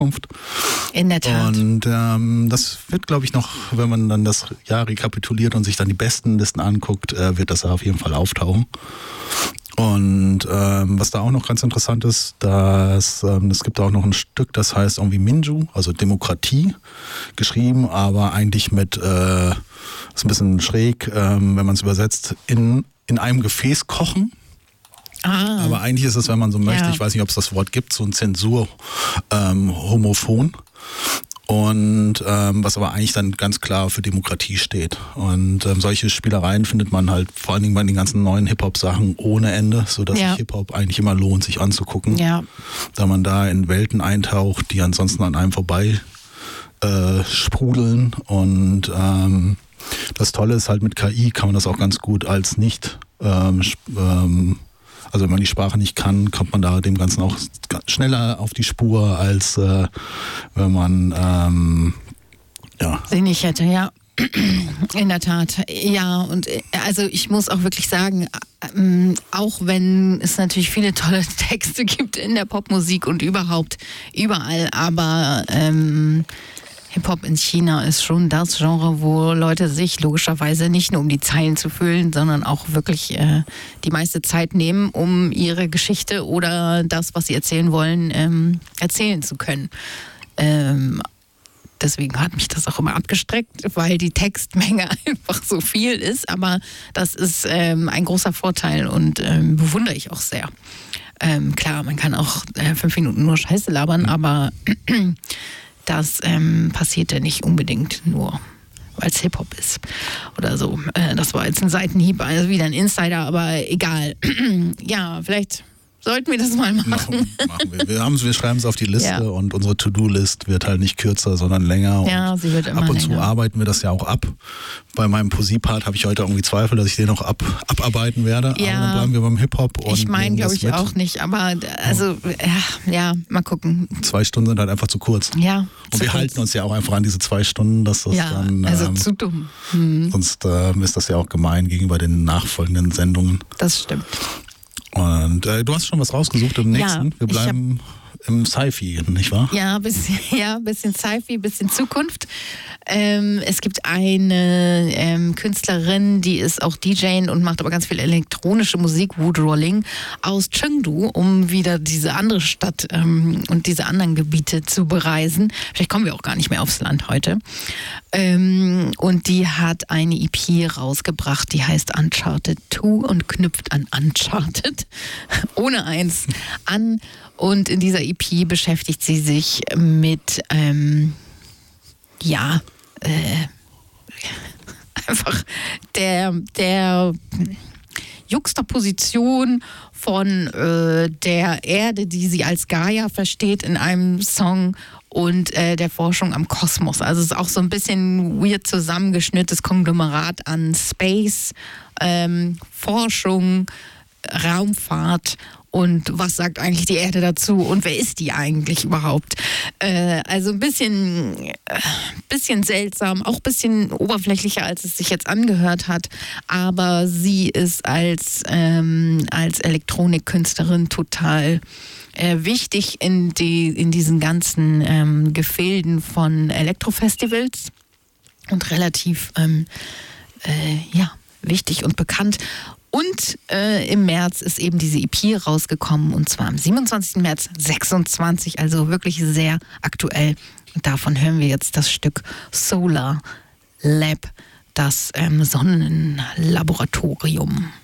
Zukunft. In der Tat. Und das wird, glaube ich, noch, wenn man dann das Jahr rekapituliert und sich dann die besten Listen anguckt, wird das auf jeden Fall auftauchen. Und was da auch noch ganz interessant ist, dass es gibt auch noch ein Stück, das heißt irgendwie Minju, also Demokratie, geschrieben, aber eigentlich mit, ist ein bisschen schräg, wenn man es übersetzt, in einem Gefäß kochen. Aber eigentlich ist es, wenn man so möchte, ich weiß nicht, ob es das Wort gibt, so ein Zensur-Homophon. Und was aber eigentlich dann ganz klar für Demokratie steht. Und solche Spielereien findet man halt vor allen Dingen bei den ganzen neuen Hip-Hop-Sachen ohne Ende, sodass sich Hip-Hop eigentlich immer lohnt, sich anzugucken. Ja. Da man da in Welten eintaucht, die ansonsten an einem vorbei sprudeln. Und das Tolle ist halt, mit KI kann man das auch ganz gut als nicht also wenn man die Sprache nicht kann, kommt man da dem Ganzen auch schneller auf die Spur, als wenn man sie nicht hätte, ja. In der Tat, ja. Und also ich muss auch wirklich sagen, auch wenn es natürlich viele tolle Texte gibt in der Popmusik und überhaupt überall, aber Hip-Hop in China ist schon das Genre, wo Leute sich logischerweise nicht nur um die Zeilen zu füllen, sondern auch wirklich die meiste Zeit nehmen, um ihre Geschichte oder das, was sie erzählen wollen, erzählen zu können. Deswegen hat mich das auch immer abgestreckt, weil die Textmenge einfach so viel ist. Aber das ist ein großer Vorteil und bewundere ich auch sehr. Klar, man kann auch 5 Minuten nur Scheiße labern, aber das passiert ja nicht unbedingt nur, weil es Hip-Hop ist oder so. Das war jetzt ein Seitenhieb, also wieder ein Insider, aber egal. Ja, vielleicht sollten wir das mal machen. Machen wir. Wir schreiben es auf die Liste und unsere To-Do-List wird halt nicht kürzer, sondern länger. Ja, und sie wird immer ab und länger. zu arbeiten wir das ja auch ab. Bei meinem Poesie-Part habe ich heute irgendwie Zweifel, dass ich den noch abarbeiten werde. Ja. Aber dann bleiben wir beim Hip-Hop. Ich meine, glaube ich, auch nicht. Aber also, ja, mal gucken. 2 Stunden sind halt einfach zu kurz. Ja. Und wir halten uns ja auch einfach an diese 2 Stunden, dass das dann... also zu dumm. Sonst ist das ja auch gemein gegenüber den nachfolgenden Sendungen. Das stimmt. Und du hast schon was rausgesucht im nächsten. Wir bleiben im Sci-Fi, nicht wahr? Ja, bisschen Sci-Fi, bisschen Zukunft. Es gibt eine Künstlerin, die ist auch DJ und macht aber ganz viel elektronische Musik, Wood Rolling, aus Chengdu, um wieder diese andere Stadt und diese anderen Gebiete zu bereisen. Vielleicht kommen wir auch gar nicht mehr aufs Land heute. Und die hat eine EP rausgebracht, die heißt Uncharted 2 und knüpft an Uncharted ohne eins an. Und in dieser EP beschäftigt sie sich mit, einfach der Juxtaposition von der Erde, die sie als Gaia versteht in einem Song, und der Forschung am Kosmos. Also es ist auch so ein bisschen weird zusammengeschnittenes Konglomerat an Space, Forschung, Raumfahrt. Und was sagt eigentlich die Erde dazu? Und wer ist die eigentlich überhaupt? Also ein bisschen seltsam, auch ein bisschen oberflächlicher, als es sich jetzt angehört hat. Aber sie ist als Elektronikkünstlerin total wichtig in diesen ganzen Gefilden von Elektrofestivals und relativ wichtig und bekannt. Und im März ist eben diese EP rausgekommen, und zwar am 27. März 26, also wirklich sehr aktuell. Und davon hören wir jetzt das Stück Solar Lab, das Sonnenlaboratorium.